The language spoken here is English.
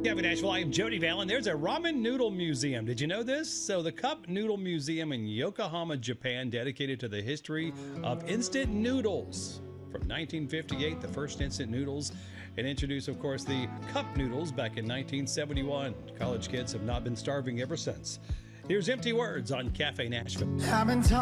Kevin Asheville, I am Jody Valen. There's a ramen noodle museum. Did you know this? So the Cup Noodle Museum in Yokohama, Japan, dedicated to the history of instant noodles. From 1958, the first instant noodles, and introduced, of course, the cup noodles back in 1971. College kids have not been starving ever since. Here's Empty Words on Cafe Nashville.